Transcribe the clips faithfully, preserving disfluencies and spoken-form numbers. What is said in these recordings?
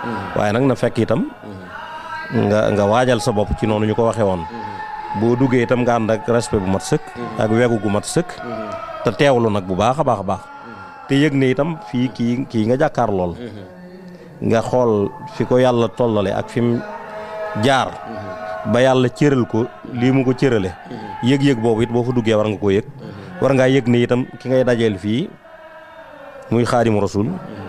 waaye nag na fekk itam nga nga waajal sa bopp ci noonu ñu ko waxee woon boo duggee itam nga ànd ak respect bu mat sëkk ak wegu gu mat sëkk te teewlu nag bu baax a baax a baax te yëg ne itam fii kii kii nga jàkkaar lool nga xool fi ko yàlla tollale ak fi mu jaar ba yàlla cëral ko lii mu ko cërale yëg-yëg boobu it boo fa duggee war nga koo yëg war ngaa yëg ne itam ki ngay dajeel fii muy Xaadimu Rasuul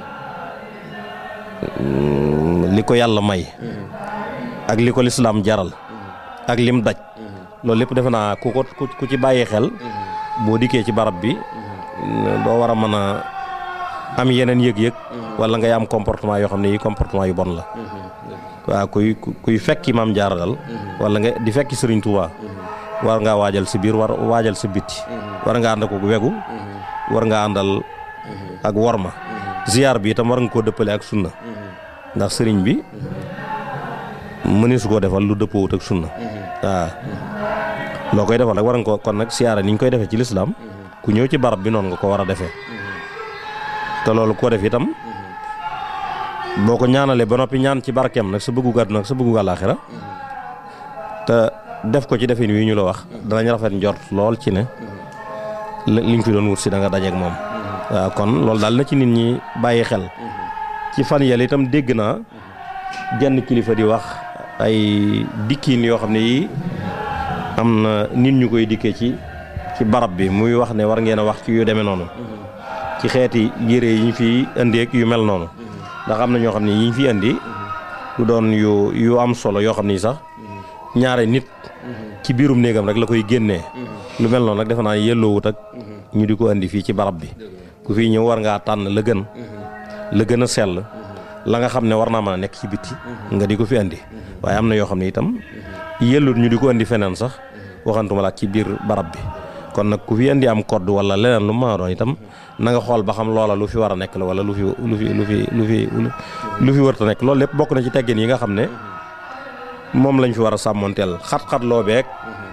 li ko yàlla may ak li ko lislaam jaral ak lim daj loolu lépp defe naa ku ko ku ci bàyyi xel boo dikkee ci barab bi doo war a mën a am yeneen yëg-yëg wala ngay am comportement yoo xam ne yi comportement yu bon la waaw kuy kuy fekki maam jaara dal wala nga di fekki Sëriñ Tuubaa war ngaa waajal si biir war waajal sa bitti war nga ànd ak wegu war nga àndal ak worma ziyaar bi itam war nga koo dëppale ak sunna ndax sëriñ bi mëneesu koo defal lu dëppoowut ak sunna waaw loo koy defal rek war nga ko kon nag siyaara ni ñu koy defee ci lislaam ku ñëw ci barab bi noonu nga ko war a defee te loolu ko def itam boo ko ñaanalee ba noppi ñaan ci barkeem nag sa bëggu àdduna nag sa bëggu àllaaxira te def ko ci defin wi ñu la wax danañ rafet njort lool ci ne li nga fi doon wut si da nga dajeek moom waaw kon loolu daal na ci nit ñi bàyyi xel ci fan yàlla itam dégg naa jenn kilifa di wax ay dikkiin yoo xam ne yi am na nit ñu koy dikkee ci ci barab bi muy wax ne war ngeen a wax ci yu demee noonu ci xeeti yére yi ñu fi indi ak yu mel noonu ndax am na ñoo xam ne yi ñu fi indi du doon yu yu am solo yoo xam ni sax ñaare nit ci biirum néegam rek la koy génnee lu mel noonu nag defe naa yelloowut ak ñu di ko indi fii ci barab bi ku fii ñëw war ngaa tànn la gën la gën a sell la nga xam ne war naa mën a nekk ci bitti nga di ko fi indi waaye am na yoo xam ne itam yellut ñu di ko indi feneen sax waxantuma la ci biir barab bi kon nag ku fi indi am code wala leneen lu ma doon itam na nga xool ba xam loola lu fi war a nekk la wala lu fi lu fi lu fi lu fi lu fi wërta nekk loolu lépp bokk na ci teggin yi nga xam ne moom lañ fi war a sàmmoonteel xat-xat loo beeg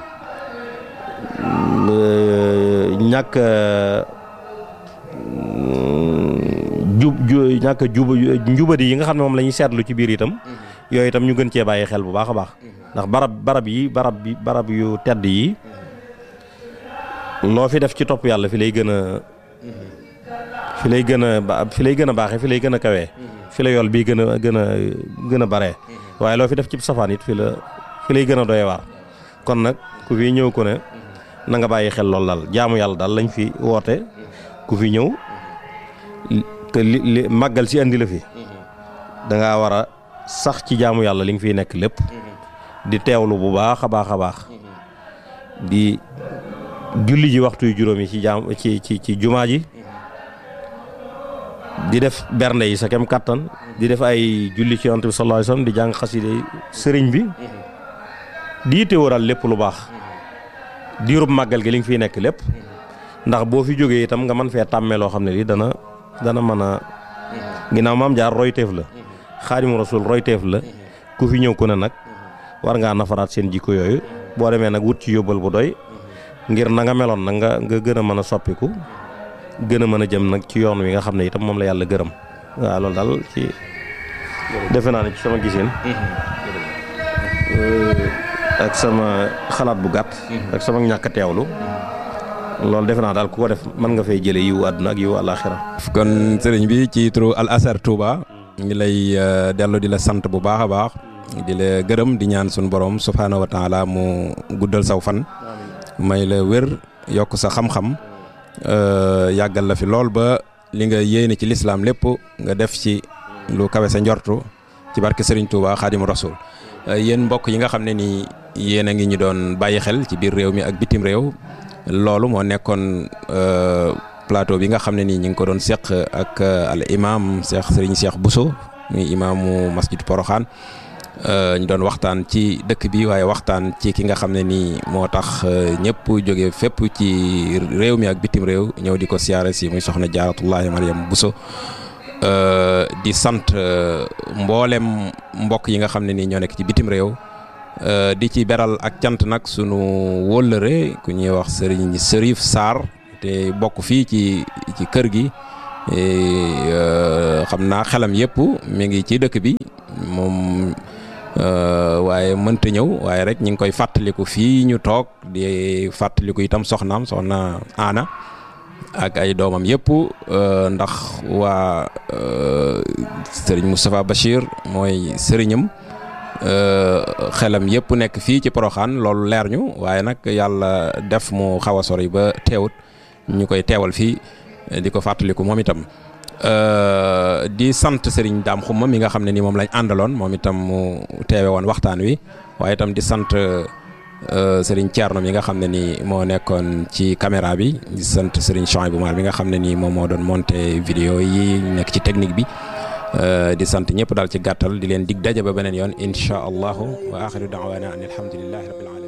ñàkk jub ñàkk jub njubadi yi nga xam ne moom la ñuy seetlu ci biir itam yooyu itam ñu gën cee bàyyi xel bu baax a baax ndax barab barab yi barab bi barab yu tedd yi loo fi def ci topp yàlla fi lay gën a fi lay gën a fi lay gën a baaxee fi lay gën a kawee fi la yool bii gën a gën a gën a baree waaye loo fi def ci safaan it fi la fi lay gën a doye waar kon nag ku fi ñëw ku ne na nga bàyyi xel loolu daal jaamu yàlla daal lañ fi woote ku fi ñëw te li li màggal si andi la fi da ngaa war a sax ci jaamu yàlla li nga fiy nekk lépp di teewlu bu baax a baax a baax di julli ji waxtu yu juróom yi ci jaam ci ci ci jumaa ji di def bernde yi sa kem kattan di def ay julli ci yonent bi sallallahu alayhi wasallam di jàng xaside sëriñ bi di yittewoo daal lépp lu baax diirub màggal gi li nga fiy nekk lépp ndax boo fi jógee itam nga mën fee tàmmee loo xam ne lii dana dana mën a ginnaaw maam jaar royteef la Xaadimu Rasuul royteef la ku fi ñëw ku ne nag war ngaa nafaraat seen jikko yooyu boo demee nag wut ci yóbbal bu doy ngir na nga meloon nag nga nga gën a mën a soppiku gën a mën a jëm nag ci yoon wi nga xam ne itam moom la yàlla gërëm waaw loolu daal ci defe naa ne ci sama giseen ak sama xalaat bu gàtt ak sama ñàkk a teewlu loolu defe naa daal ku ko def mën nga fay jële yiwu àdduna ak yiwu àllaaxira kon sëriñ bi ci turu Al Azhar Touba ngi lay dellu di la sant bu baax a baax di la gërëm di ñaan suñu borom subhaanahu wa taala mu guddal saw fan may la wér yokk sa xam-xam yàggal la fi lool ba li nga yéene ci lislaam lépp nga def ci lu kawe sa njortu ci barke Serigne Touba Xaadimu Rasuul yéen mbokk yi nga xam ne nii yéen a ngi ñu doon bàyyi xel ci biir réew mi ak bitim réew loolu moo nekkoon plateau bi nga xam ne nii ñu ngi ko doon seq ak al imam Cheikh Serigne Cheikh Bousso muy imaamu masjid Porokhane ñu doon waxtaan ci dëkk bi waaye waxtaan ci ki nga xam ne nii moo tax ñëpp jóge fépp ci réew mi ak bitim réew ñëw di ko siyaare si muy soxna Jaaratullaahi Mariam Bousso di sant mboolem mbokk yi nga xam ne nii ñoo nekk ci bitim réew di ci beral ak cant nag sunu wóllëre ku ñuy wax Serigne Serif Sarr te bokk fii ci ci kër gi xam naa xelam yëpp mi ngi ci dëkk bi moom waaye mënta ñëw waaye rek ñu ngi koy fàttaliku fii ñu toog di fàttaliku itam soxnaam soxna Aana ak ay doomam yëpp ndax waa sëriñ Moustapha Bachir mooy sëriñam xelam yëpp nekk fii ci Porokhane loolu leer ñu waaye nag yàlla def mu xaw a sori ba teewut ñu koy teewal fii di ko fàttaliku moom itam di sant Serigne Dame Xuma mi nga xam ne ni moom lañ àndaloon moom itam mu teewe woon waxtaan wi waaye itam di sant Serigne Thierno mi nga xam ne ni moo nekkoon ci caméra bi di sant Serigne Chouaïbou Mar mi nga xam ne ni moom moo doon monté vidéo yi nekk ci technique bi di sant ñëpp daal ci gàttal di leen dig daje ba beneen yoon incha allahu wa axiru daawaana an alhamdulillahi rabbil alamin